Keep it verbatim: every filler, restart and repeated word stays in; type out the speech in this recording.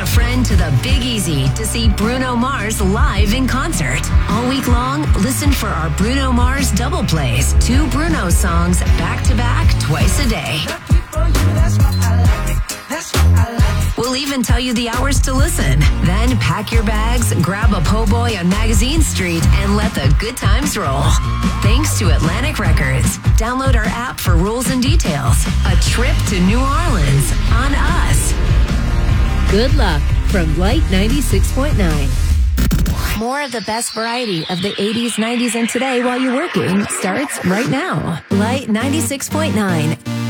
a friend to the Big Easy to see Bruno Mars live in concert. All week long, listen for our Bruno Mars double plays. Two Bruno songs back to back twice a day. We'll even tell you the hours to listen. Then pack your bags, grab a po' boy on Magazine Street, and let the good times roll. Thanks to Atlantic Records. Download our app for rules and details. A trip to New Orleans on us. Good luck from Light ninety-six point nine. More of the best variety of the eighties, nineties, and today while you're working starts right now. Light ninety-six point nine.